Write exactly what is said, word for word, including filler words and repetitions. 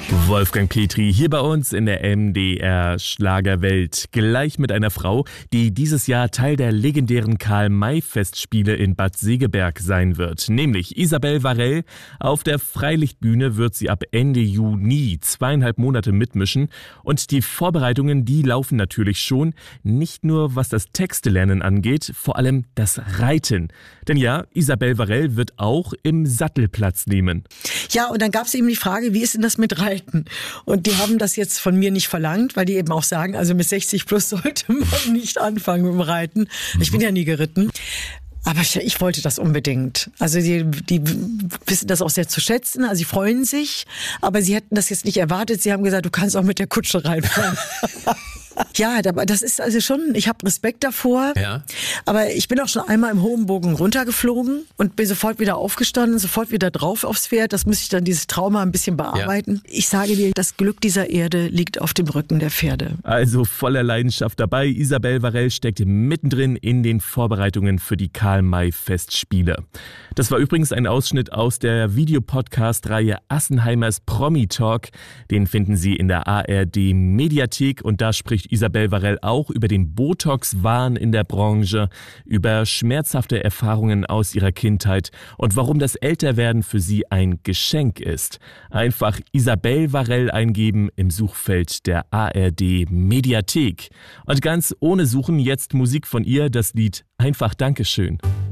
Wolfgang Petri hier bei uns in der M D R Schlagerwelt. Gleich mit einer Frau, die dieses Jahr Teil der legendären Karl-May-Festspiele in Bad Segeberg sein wird. Nämlich Isabelle Varell. Auf der Freilichtbühne wird sie ab Ende Juni zweieinhalb Monate mitmischen. Und die Vorbereitungen, die laufen natürlich schon. Nicht nur was das Textelernen angeht, vor allem das Reiten. Denn ja, Isabelle Varell wird auch im Sattel Platz nehmen. Ja, und dann gab es eben die Frage, wie ist denn das mit Reiten? Und die haben das jetzt von mir nicht verlangt, weil die eben auch sagen, also mit sechzig plus sollte man nicht anfangen mit dem Reiten. Ich bin ja nie geritten. Aber ich, ich wollte das unbedingt. Also die, die wissen das auch sehr zu schätzen, also sie freuen sich, aber sie hätten das jetzt nicht erwartet. Sie haben gesagt, du kannst auch mit der Kutsche reinfahren. Ja, das ist also schon, ich habe Respekt davor, ja. Aber ich bin auch schon einmal im hohen Bogen runtergeflogen und bin sofort wieder aufgestanden, sofort wieder drauf aufs Pferd. Das müsste ich dann, dieses Trauma ein bisschen bearbeiten. Ja. Ich sage dir, das Glück dieser Erde liegt auf dem Rücken der Pferde. Also voller Leidenschaft dabei. Isabelle Varell steckt mittendrin in den Vorbereitungen für die Karl-May-Festspiele. Das war übrigens ein Ausschnitt aus der Videopodcast-Reihe Assenheimers Promi-Talk. Den finden Sie in der A R D-Mediathek und da spricht Isabelle Varell auch über den Botox-Wahn in der Branche, über schmerzhafte Erfahrungen aus ihrer Kindheit und warum das Älterwerden für sie ein Geschenk ist. Einfach Isabelle Varell eingeben im Suchfeld der A R D-Mediathek. Und ganz ohne Suchen jetzt Musik von ihr, das Lied Einfach Dankeschön.